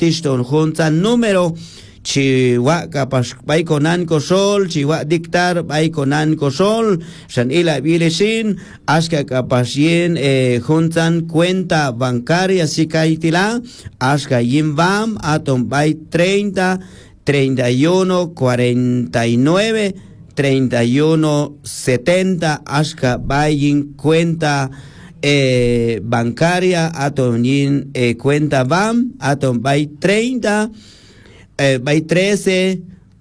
tishton juntan número chiwa kapas bay konan kosol chiwa dictar bay konan kosol san ila bilesin aska kapasien juntan cuenta bancaria sikaitila aska yimbam atom bay 30 31 49 31 70 aska bayin cuenta bancaria atom yin cuenta BAM atom bay 30 by 13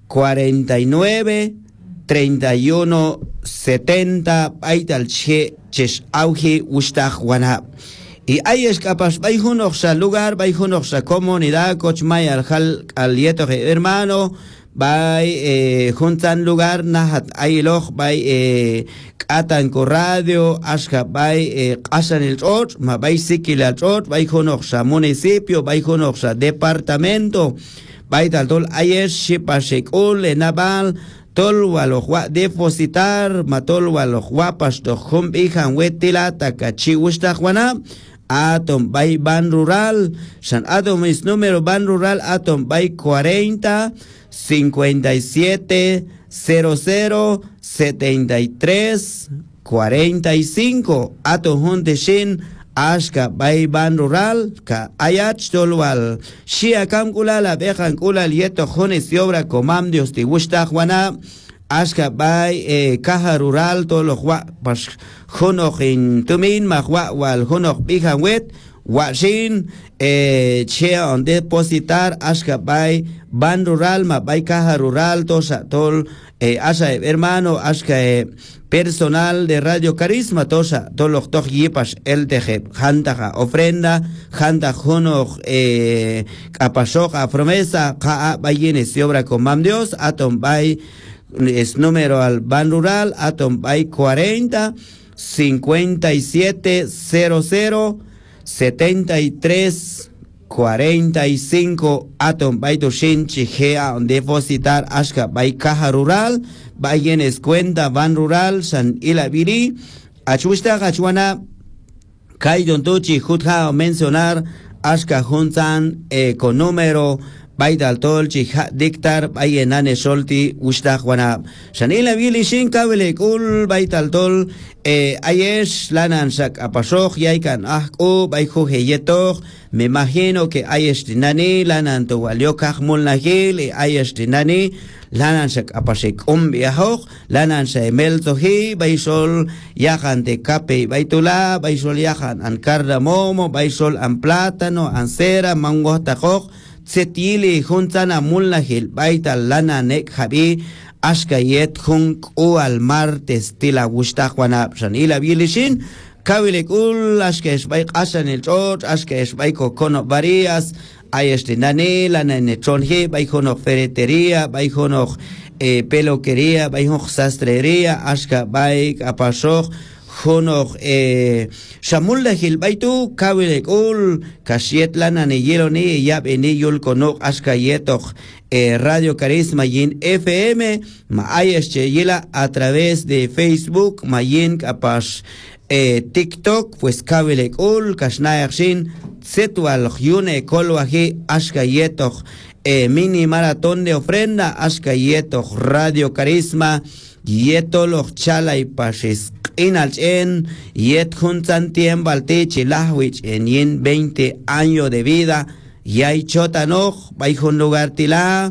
49 31 70 baital che ches auge ustach wana y hay escapas by hunoxa lugar by hunoxa comunidad cochmay al yeto hermano by juntan lugar nahat ayloch by atan ko radio aska by qasan el ot ma by sikila ot by hunoxa municipio by hunoxa departamento Baital tol ayer shipa shekul enabal tol walojwa depositar matol walojwa pasto humbihan wetila takachi wustahwana atom bay ban rural san atom es número ban rural atom bay 40 57 00 73 45 atom hunde shin Ashka bay ban rural ka ayach tolwal shia kam kula la bejan kula lieto jones y obra comam dios ti gusta juana ashka bay caja rural tolo jwa pas jono in tumin mahwa wal jono bijan wet washin che on depositar ashka bay ban rural ma bay caja rural tosa tol asa hermano ashka personal de Radio Carisma tosa tolos toj yipas el teje hantaja ofrenda hanta jono apasoja promesa ka bayenes y obra con mam Dios atom bay es número al ban rural atom bay 40 57 00 73 45 atom by to shinchi gea on depositar ashka by caja rural by yenes cuenta van rural san ilabiri achusta gachuana kai don tochi jutha mencionar ashka juntan con número by dal tolchi dictar by enane solti usta juana san ilabiri shin kabele kul by tal tol ayesh lanan sak apasoj yaikan ahko by jojeyetok me imagino que ayesh dinani lanan to waliokaj mulnagil ayesh dinani lanan sak apasek viajoj lanan se meltoji by sol yajan de cape by tula by sol yajan an cardamomo by sol an plátano an cera mango tajoj setili juntana mulnagil by tal lananek jabi Ashkayet hunk o al martes tila gusta juana san ila bilishin kawilek ul ashkesh bay qasan el chot ashkesh bay kono varias ayeste nane la nane chonje bay kono ferretería bay kono peluquería bay kono sastrería ashka bay apasoj Honor Shamul de Gilbaitu, Kawilek ul, Kashiet lana ne yeloni, yab eni yul konok ashkayetoch Radio Carisma yin FM, maayesh yela a través de Facebook, mayin kapash TikTok, pues Kawilek ul, Kashnayashin, Setual Yune Kolwahi, ashkayetoch mini maratón de ofrenda, ashkayetoch Radio Carisma, Yetoloch chala y pashes. Inalchen, yet juntan tiembalte chilahwich en yin 20 años de vida, yay chotanoj, baijun lugar tila,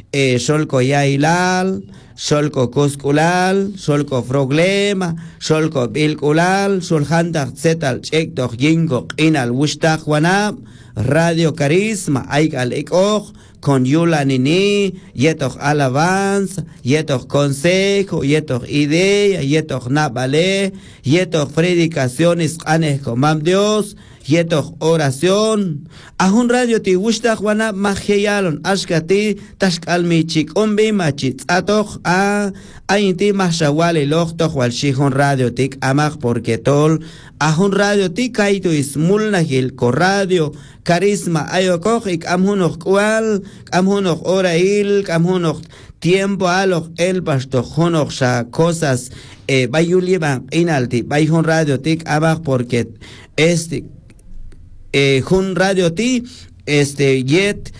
solco yailal, solco cusculal, solco froglema, solco bilculal, solhantak zetal chekdoj yingo inal wustak wanab, Radio Carisma, aigal ekoj, con yula nini, yetoch alabanza, yetoch consejo, yetoch idea, yetoch nabale, yetoch predicaciones anes comam Dios, yetoch oración. Ahun radio ti gusta juana majeyalon, ashkati, tashkalmi chik umbi machit, atoch a inti mashawale lochtoch wal shihon radio tik amach porque tol, ahun radio ti kaitu ismulnahil ko radio, Carisma ayokoch ik amhunoch kual, amhunoch orail, amhunoch tiempo aloch el pasto honoch sa cosas bayuliban inalti, bayhun radio tik amach porque hun radio ti yet